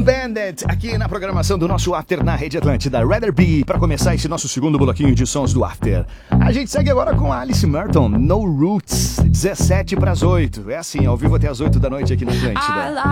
Bandit, aqui na programação do nosso After na Rede Atlântida. Rather Be, para começar esse nosso segundo bloquinho de sons do After. A gente segue agora com a Alice Merton, No Roots, 7:17. É assim, ao vivo até as 8 da noite aqui na Atlântida.